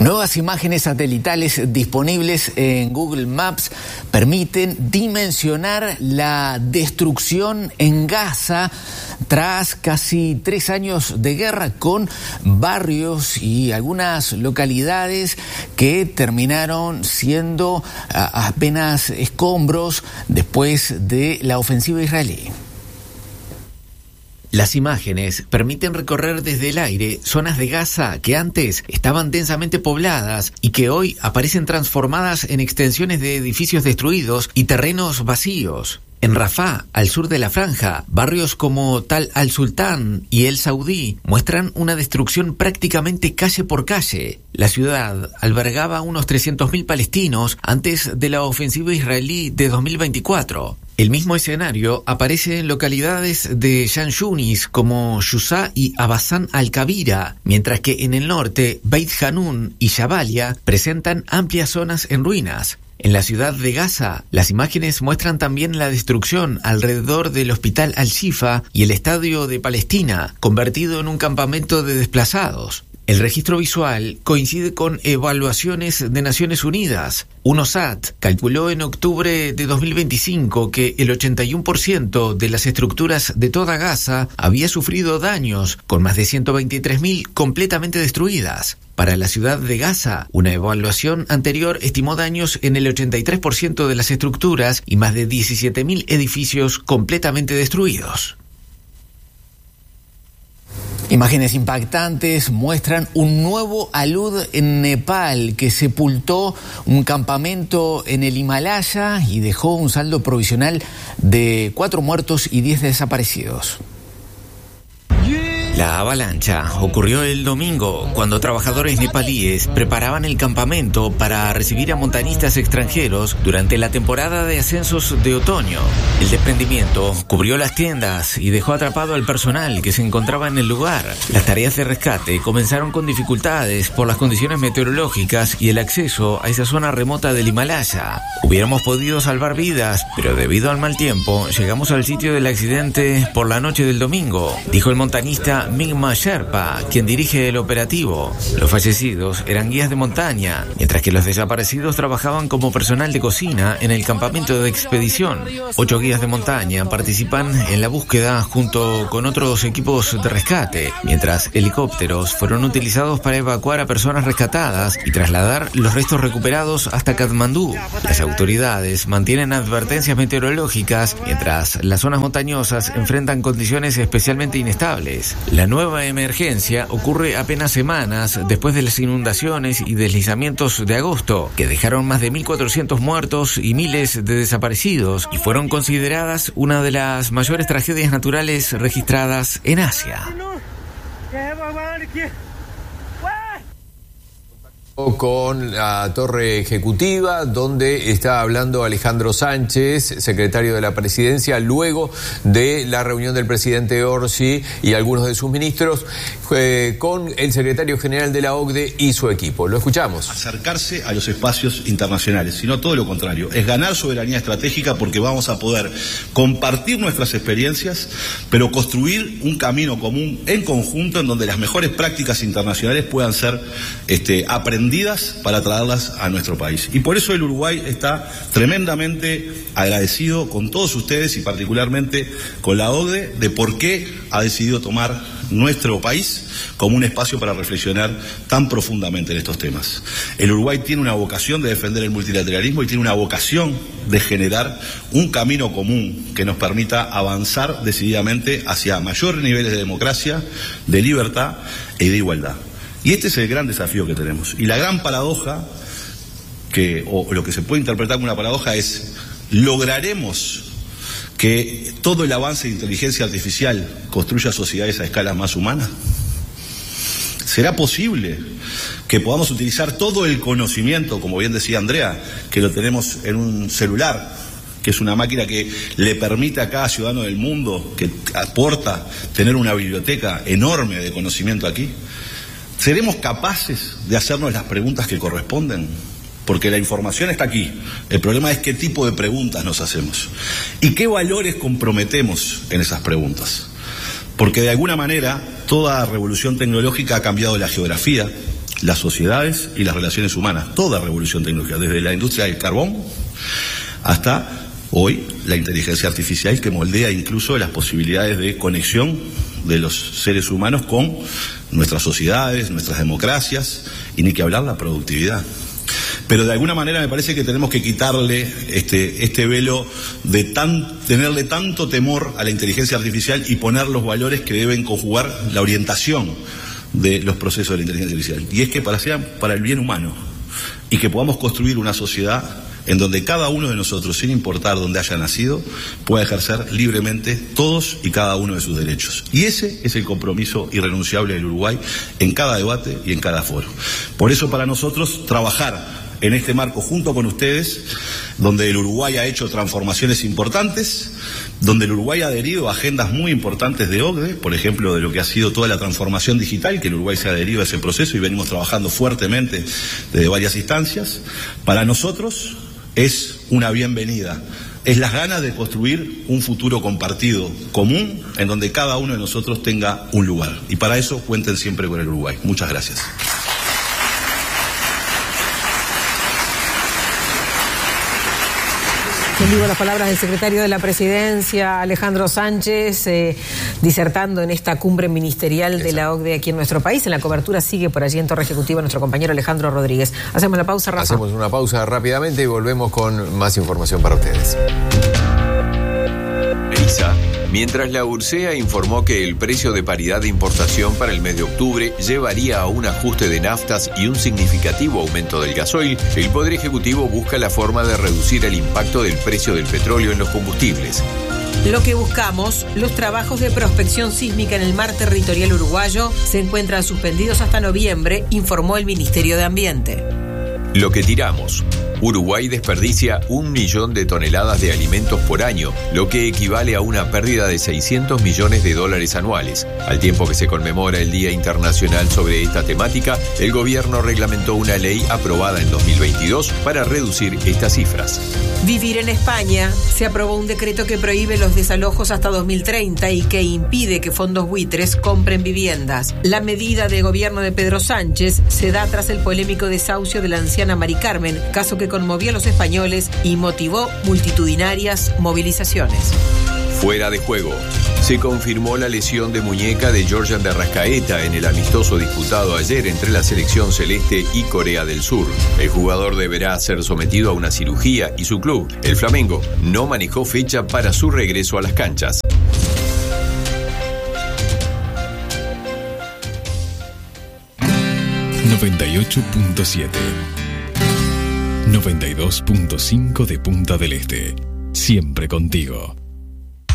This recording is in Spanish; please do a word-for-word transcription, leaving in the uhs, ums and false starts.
Nuevas imágenes satelitales disponibles en Google Maps permiten dimensionar la destrucción en Gaza tras casi tres años de guerra, con barrios y algunas localidades que terminaron siendo apenas escombros después de la ofensiva israelí. Las imágenes permiten recorrer desde el aire zonas de Gaza que antes estaban densamente pobladas y que hoy aparecen transformadas en extensiones de edificios destruidos y terrenos vacíos. En Rafah, al sur de la franja, barrios como Tal al-Sultán y El Saudí muestran una destrucción prácticamente calle por calle. La ciudad albergaba unos trescientos mil palestinos antes de la ofensiva israelí de dos mil veinticuatro. El mismo escenario aparece en localidades de Shan Yunis como Shusá y Abasan al-Kabira, mientras que en el norte, Beit Hanun y Jabalia presentan amplias zonas en ruinas. En la ciudad de Gaza, las imágenes muestran también la destrucción alrededor del Hospital Al-Shifa y el Estadio de Palestina, convertido en un campamento de desplazados. El registro visual coincide con evaluaciones de Naciones Unidas. UNOSAT calculó en octubre de dos mil veinticinco que el ochenta y uno por ciento de las estructuras de toda Gaza había sufrido daños, con más de ciento veintitrés mil completamente destruidas. Para la ciudad de Gaza, una evaluación anterior estimó daños en el ochenta y tres por ciento de las estructuras y más de diecisiete mil edificios completamente destruidos. Imágenes impactantes muestran un nuevo alud en Nepal que sepultó un campamento en el Himalaya y dejó un saldo provisional de cuatro muertos y diez desaparecidos. La avalancha ocurrió el domingo cuando trabajadores nepalíes preparaban el campamento para recibir a montañistas extranjeros durante la temporada de ascensos de otoño. El desprendimiento cubrió las tiendas y dejó atrapado al personal que se encontraba en el lugar. Las tareas de rescate comenzaron con dificultades por las condiciones meteorológicas y el acceso a esa zona remota del Himalaya. Hubiéramos podido salvar vidas, pero debido al mal tiempo llegamos al sitio del accidente por la noche del domingo, dijo el montañista Mingma Sherpa, quien dirige el operativo. Los fallecidos eran guías de montaña, mientras que los desaparecidos trabajaban como personal de cocina en el campamento de expedición. Ocho guías de montaña participan en la búsqueda junto con otros equipos de rescate, mientras helicópteros fueron utilizados para evacuar a personas rescatadas y trasladar los restos recuperados hasta Katmandú. Las autoridades mantienen advertencias meteorológicas, mientras las zonas montañosas enfrentan condiciones especialmente inestables. La nueva emergencia ocurre apenas semanas después de las inundaciones y deslizamientos de agosto, que dejaron más de mil cuatrocientos muertos y miles de desaparecidos, y fueron consideradas una de las mayores tragedias naturales registradas en Asia. Con la torre ejecutiva, donde está hablando Alejandro Sánchez, secretario de la Presidencia, luego de la reunión del presidente Orsi y algunos de sus ministros eh, con el secretario general de la O C D E y su equipo. Lo escuchamos. Acercarse a los espacios internacionales, sino todo lo contrario. Es ganar soberanía estratégica, porque vamos a poder compartir nuestras experiencias, pero construir un camino común en conjunto en donde las mejores prácticas internacionales puedan ser este, aprendidas para traerlas a nuestro país. Y por eso el Uruguay está tremendamente agradecido con todos ustedes y particularmente con la O C D E de por qué ha decidido tomar nuestro país como un espacio para reflexionar tan profundamente en estos temas. El Uruguay tiene una vocación de defender el multilateralismo y tiene una vocación de generar un camino común que nos permita avanzar decididamente hacia mayores niveles de democracia, de libertad y de igualdad. Y este es el gran desafío que tenemos. Y la gran paradoja, que, o lo que se puede interpretar como una paradoja, es: ¿lograremos que todo el avance de inteligencia artificial construya sociedades a escala más humana? ¿Será posible que podamos utilizar todo el conocimiento, como bien decía Andrea, que lo tenemos en un celular, que es una máquina que le permite a cada ciudadano del mundo, que aporta tener una biblioteca enorme de conocimiento aquí? ¿Seremos capaces de hacernos las preguntas que corresponden? Porque la información está aquí. El problema es qué tipo de preguntas nos hacemos y qué valores comprometemos en esas preguntas. Porque de alguna manera toda revolución tecnológica ha cambiado la geografía, las sociedades y las relaciones humanas, toda revolución tecnológica, desde la industria del carbón hasta hoy la inteligencia artificial, que moldea incluso las posibilidades de conexión de los seres humanos con nuestras sociedades, nuestras democracias, y ni que hablar la productividad. Pero de alguna manera me parece que tenemos que quitarle este, este velo de tan, tenerle tanto temor a la inteligencia artificial y poner los valores que deben conjugar la orientación de los procesos de la inteligencia artificial. Y es que para, sea para el bien humano, y que podamos construir una sociedad en donde cada uno de nosotros, sin importar dónde haya nacido, pueda ejercer libremente todos y cada uno de sus derechos. Y ese es el compromiso irrenunciable del Uruguay en cada debate y en cada foro. Por eso, para nosotros, trabajar en este marco junto con ustedes, donde el Uruguay ha hecho transformaciones importantes, donde el Uruguay ha adherido a agendas muy importantes de O C D E, por ejemplo, de lo que ha sido toda la transformación digital, que el Uruguay se ha adherido a ese proceso y venimos trabajando fuertemente desde varias instancias. Para nosotros es una bienvenida, es las ganas de construir un futuro compartido, común, en donde cada uno de nosotros tenga un lugar. Y para eso cuenten siempre con el Uruguay. Muchas gracias. En vivo las palabras del secretario de la Presidencia, Alejandro Sánchez, eh, disertando en esta cumbre ministerial de la O C D E aquí en nuestro país. En la cobertura sigue por allí en Torre Ejecutiva nuestro compañero Alejandro Rodríguez. Hacemos la pausa, Rafa. Hacemos una pausa rápidamente y volvemos con más información para ustedes. EISA. Mientras la URSEA informó que el precio de paridad de importación para el mes de octubre llevaría a un ajuste de naftas y un significativo aumento del gasoil, el Poder Ejecutivo busca la forma de reducir el impacto del precio del petróleo en los combustibles. Lo que buscamos, los trabajos de prospección sísmica en el mar territorial uruguayo se encuentran suspendidos hasta noviembre, informó el Ministerio de Ambiente. Lo que tiramos. Uruguay desperdicia un millón de toneladas de alimentos por año, lo que equivale a una pérdida de seiscientos millones de dólares anuales. Al tiempo que se conmemora el Día Internacional sobre esta temática, el gobierno reglamentó una ley aprobada en dos mil veintidós para reducir estas cifras. Vivir en España. Se aprobó un decreto que prohíbe los desalojos hasta dos mil treinta y que impide que fondos buitres compren viviendas. La medida del gobierno de Pedro Sánchez se da tras el polémico desahucio de la anciana Mari Carmen, caso que conmovió a los españoles y motivó multitudinarias movilizaciones. Fuera de juego. Se confirmó la lesión de muñeca de Georgian de Arrascaeta en el amistoso disputado ayer entre la selección celeste y Corea del Sur. El jugador deberá ser sometido a una cirugía y su club, el Flamengo, no manejó fecha para su regreso a las canchas. noventa y ocho punto siete noventa y dos punto cinco de Punta del Este. Siempre contigo.